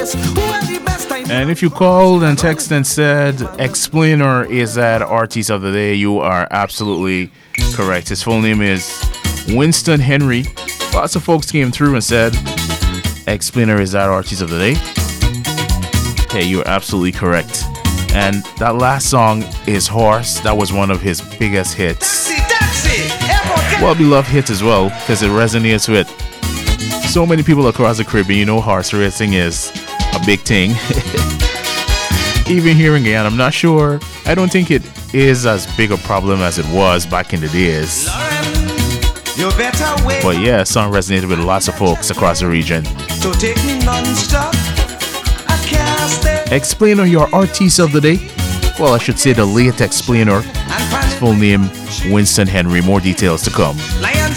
And if you called and texted and said Explainer is that artist of the day, you are absolutely correct. His full name is Winston Henry. Lots of folks came through and said Explainer is that artist of the day. Hey, you're absolutely correct. And that last song is Horse. That was one of his biggest hits. Well-beloved hits as well, because it resonates with so many people across the Caribbean. You know, horse racing is a big thing. Even here in Guyana, I'm not sure. I don't think it is as big a problem as it was back in the days. But yeah, song resonated with lots of folks across the region. So take me non-stop. I can't stay. Explainer, your artist of the day? Well, I should say the late Explainer. His full name, Winston Henry. More details to come. Lions